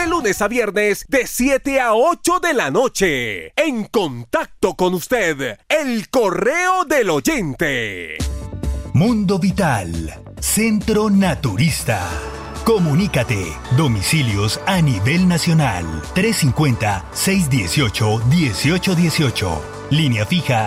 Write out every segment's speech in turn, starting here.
de lunes a viernes de 7 a 8 de la noche. En contacto con usted, el correo del oyente. Mundo Vital, Centro Naturista. Comunícate. Domicilios a nivel nacional. 350-618-1818. Línea fija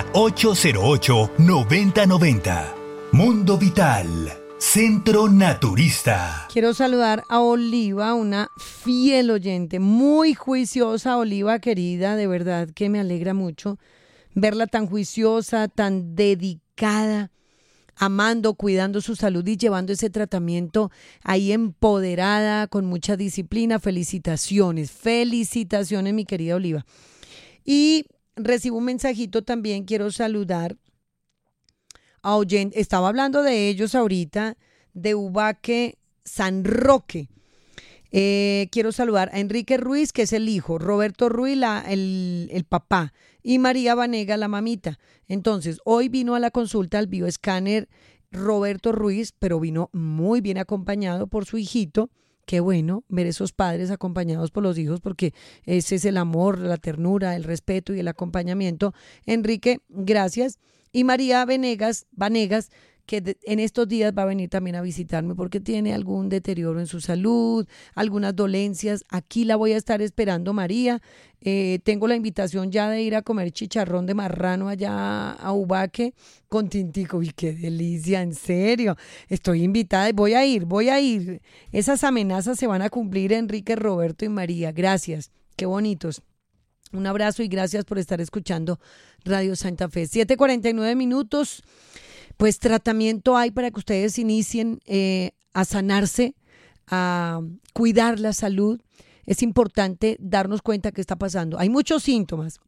808-9090. Mundo Vital, Centro Naturista. Quiero saludar a Oliva, una fiel oyente, muy juiciosa. Oliva querida, de verdad que me alegra mucho verla tan juiciosa, tan dedicada, amando, cuidando su salud y llevando ese tratamiento ahí empoderada, con mucha disciplina. Felicitaciones, felicitaciones, mi querida Oliva. Y recibo un mensajito también, quiero saludar a oyente, estaba hablando de ellos ahorita, de Ubaque San Roque. Quiero saludar a Enrique Ruiz, que es el hijo, Roberto Ruiz, el papá, y María Vanega, la mamita. Entonces, hoy vino a la consulta al bioescáner Roberto Ruiz, pero vino muy bien acompañado por su hijito. Qué bueno ver esos padres acompañados por los hijos, porque ese es el amor, la ternura, el respeto y el acompañamiento. Enrique, gracias. Y María Vanegas, que en estos días va a venir también a visitarme porque tiene algún deterioro en su salud, algunas dolencias. Aquí la voy a estar esperando, María. Tengo la invitación ya de ir a comer chicharrón de marrano allá a Ubaque con tintico. ¡Uy, qué delicia! En serio, estoy invitada y voy a ir. Esas amenazas se van a cumplir, Enrique, Roberto y María. Gracias, qué bonitos. Un abrazo y gracias por estar escuchando Radio Santa Fe. 7:49. Pues tratamiento hay para que ustedes inicien a sanarse, a cuidar la salud. Es importante darnos cuenta qué está pasando. Hay muchos síntomas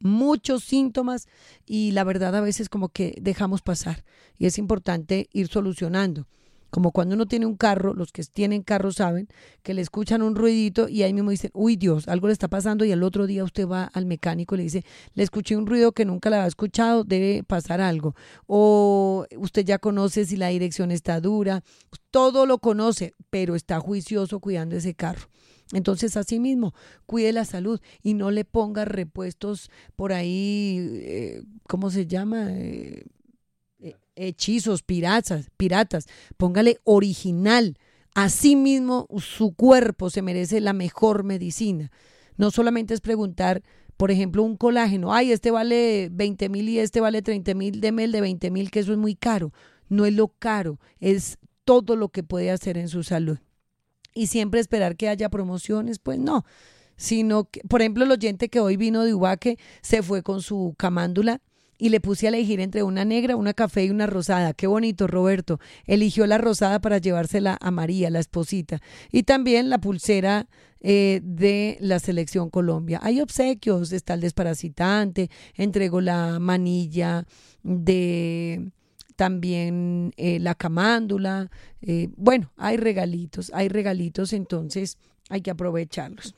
y la verdad a veces como que dejamos pasar y es importante ir solucionando. Como cuando uno tiene un carro, los que tienen carro saben que le escuchan un ruidito y ahí mismo dicen, uy Dios, algo le está pasando, y al otro día usted va al mecánico y le dice, le escuché un ruido que nunca le había escuchado, debe pasar algo. O usted ya conoce si la dirección está dura, todo lo conoce, pero está juicioso cuidando ese carro. Entonces, así mismo, cuide la salud y no le ponga repuestos por ahí, ¿cómo se llama? Hechizos, piratas, póngale original. Así mismo su cuerpo se merece la mejor medicina. No solamente es preguntar, por ejemplo, un colágeno, ay, este vale 20,000 y este vale 30,000, deme el de 20,000, que eso es muy caro. No es lo caro, es todo lo que puede hacer en su salud. Y siempre esperar que haya promociones, pues no, sino que, por ejemplo, el oyente que hoy vino de Ubaque se fue con su camándula y le puse a elegir entre una negra, una café y una rosada. Qué bonito, Roberto. Eligió la rosada para llevársela a María, la esposita. Y también la pulsera de la Selección Colombia. Hay obsequios, está el desparasitante, entregó la manilla de también la camándula. Bueno, hay regalitos, entonces hay que aprovecharlos.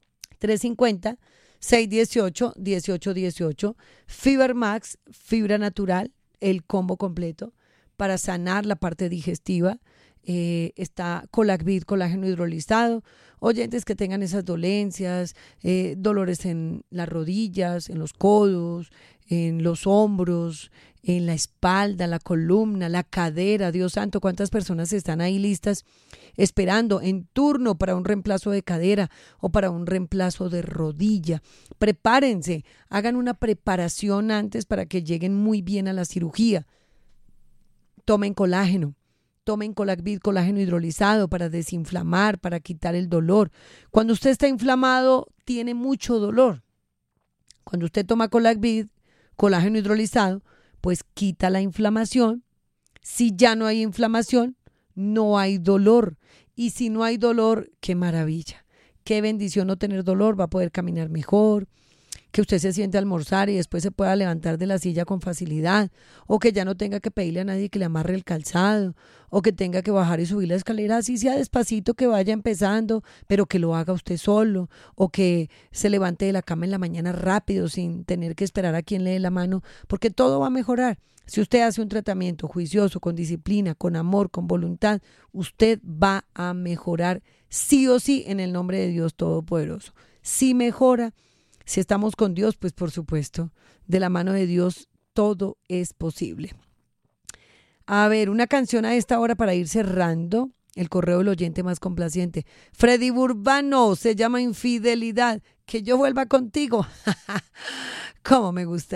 350-618-1818, Fiber Max, fibra natural, el combo completo para sanar la parte digestiva. Está Colacvid, colágeno hidrolizado. Oyentes que tengan esas dolencias, dolores en las rodillas, en los codos, en los hombros, en la espalda, la columna, la cadera. Dios santo, cuántas personas están ahí listas esperando en turno para un reemplazo de cadera o para un reemplazo de rodilla. Prepárense, hagan una preparación antes para que lleguen muy bien a la cirugía. Tomen colágeno. Tomen Colacvid, colágeno hidrolizado para desinflamar, para quitar el dolor. Cuando usted está inflamado, tiene mucho dolor. Cuando usted toma Colacvid, colágeno hidrolizado, pues quita la inflamación. Si ya no hay inflamación, no hay dolor. Y si no hay dolor, qué maravilla. Qué bendición no tener dolor, va a poder caminar mejor. que usted se siente a almorzar y después se pueda levantar de la silla con facilidad, o que ya no tenga que pedirle a nadie que le amarre el calzado, o que tenga que bajar y subir la escalera, así sea despacito, que vaya empezando, pero que lo haga usted solo, o que se levante de la cama en la mañana rápido sin tener que esperar a quien le dé la mano, porque todo va a mejorar. Si usted hace un tratamiento juicioso, con disciplina, con amor, con voluntad, usted va a mejorar sí o sí en el nombre de Dios Todopoderoso. Si mejora, si estamos con Dios, pues por supuesto, de la mano de Dios todo es posible. A ver, una canción a esta hora para ir cerrando. El correo del oyente más complaciente. Freddy Burbano, se llama Infidelidad. Que yo vuelva contigo. ¿Cómo me gusta?